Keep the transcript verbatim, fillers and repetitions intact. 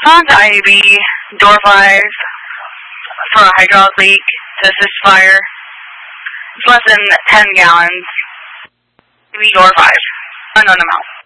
On to I A B, door five, for a hydraulic leak to assist fire. It's less than ten gallons. I A B door five, unknown amount.